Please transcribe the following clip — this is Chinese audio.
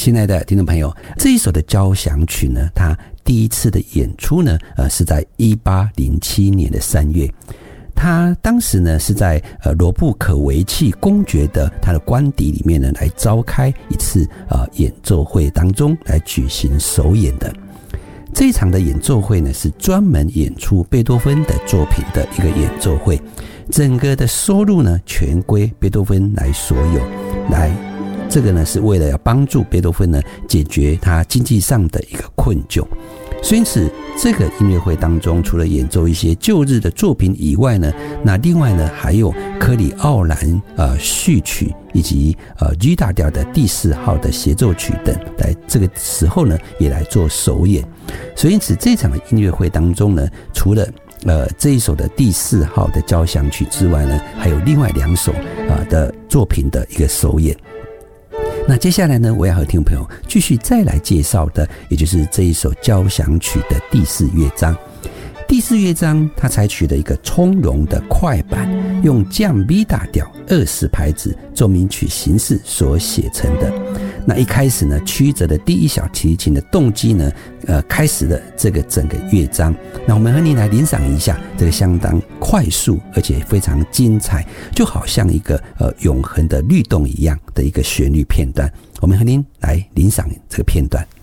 亲爱的听众朋友，这一首的交响曲呢，它第一次的演出呢，是在1807年的3月。他当时呢是在罗布可维契公爵的他的官邸里面呢来召开一次演奏会当中来举行首演的。这一场的演奏会呢是专门演出贝多芬的作品的一个演奏会，整个的收入呢全归贝多芬来所有，这个呢是为了要帮助贝多芬呢解决他经济上的一个困窘。所以因此这个音乐会当中，除了演奏一些旧日的作品以外呢，那另外呢还有科里奥兰序曲以及G 大调的第4号的协奏曲等，来这个时候呢也来做首演。所以因此这场音乐会当中呢，除了这一首的第4号的交响曲之外呢，还有另外2首的作品的一个首演。那接下来呢，我要和听众朋友继续再来介绍的，也就是这一首交响曲的第4乐章。第4乐章它采取了一个从容的快板，用降 B 大调20拍子奏鸣曲形式所写成的。那一开始呢，曲折的第1小提琴的动机呢，开始了这个整个乐章。那我们和你来欣赏一下这个相当快速而且非常精彩，就好像一个永恒的律动一样的一个旋律片段。我们和您来欣赏这个片段。